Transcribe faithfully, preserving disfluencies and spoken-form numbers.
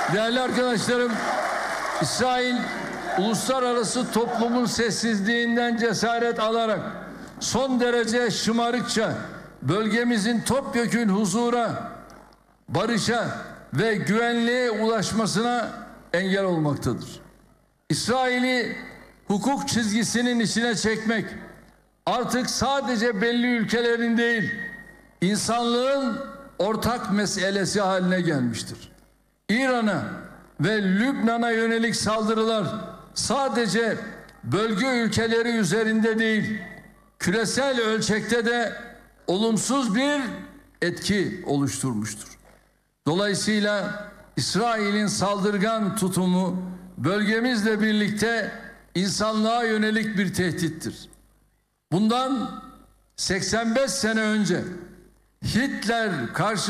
Değerli arkadaşlarım, İsrail uluslararası toplumun sessizliğinden cesaret alarak son derece şımarıkça bölgemizin topyekün huzura, barışa ve güvenliğe ulaşmasına engel olmaktadır. İsrail'i hukuk çizgisinin içine çekmek artık sadece belli ülkelerin değil, insanlığın ortak meselesi haline gelmiştir. İran'a ve Lübnan'a yönelik saldırılar sadece bölge ülkeleri üzerinde değil, küresel ölçekte de olumsuz bir etki oluşturmuştur. Dolayısıyla İsrail'in saldırgan tutumu bölgemizle birlikte insanlığa yönelik bir tehdittir. Bundan seksen beş sene önce Hitler karşı